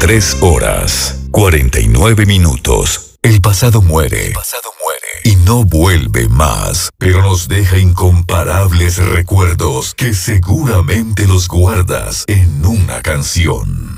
3 horas, 49 minutos. El pasado muere. Y no vuelve más, pero nos deja incomparables recuerdos que seguramente los guardas en una canción.